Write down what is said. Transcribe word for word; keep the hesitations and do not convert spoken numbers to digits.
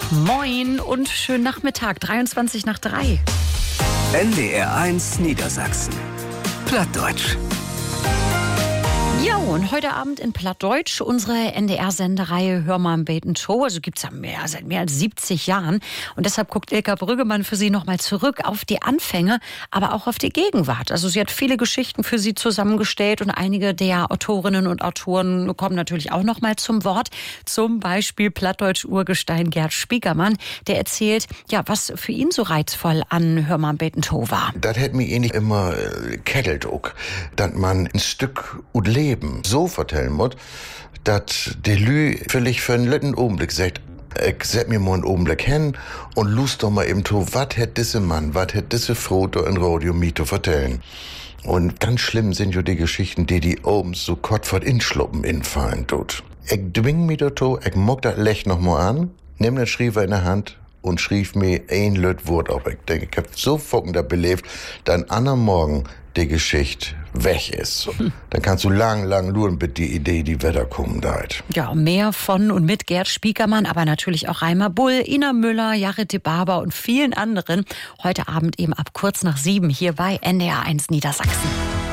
Moin und schönen Nachmittag, dreiundzwanzig nach drei. N D R eins Niedersachsen. Plattdeutsch. Ja, und heute Abend in Plattdeutsch unsere N D R-Sendereihe Hör mal Beten Show. Also gibt es ja mehr, seit mehr als siebzig Jahren. Und deshalb guckt Ilka Brüggemann für Sie nochmal zurück auf die Anfänge, aber auch auf die Gegenwart. Also sie hat viele Geschichten für Sie zusammengestellt und einige der Autorinnen und Autoren kommen natürlich auch nochmal zum Wort. Zum Beispiel Plattdeutsch-Urgestein Gerd Spiekermann, der erzählt, ja, was für ihn so reizvoll an Hör mal Beten Show war. Das hätte mich eh nicht immer äh, kettelt auch, dass man ein Stück und Leben so vertellen muss, dass die Lü vielleicht für einen letzten Augenblick sagt, ich set mir mal einen Augenblick hin und lust doch mal eben zu, was hätt diese Mann, was hätt diese Frau da in Radio Mito vertellen. Und ganz schlimm sind ja die Geschichten, die die oben so kottfort inschluppen infallen tut. Ich dwing mich dazu, ich mock das Lech noch mal an, nimm den Schriefer in der Hand und schrieb mir ein Lüt Wort auf. Ich denke, ich hab so fucken da belebt, dann anderen Morgen die Geschichte weg ist. Hm. Dann kannst du lang, lang luren mit die Idee, die Wetter kommen da. Ja, mehr von und mit Gerd Spiekermann, aber natürlich auch Reimer Bull, Ina Müller, Jared de Barber und vielen anderen. Heute Abend eben ab kurz nach sieben hier bei N D R eins Niedersachsen.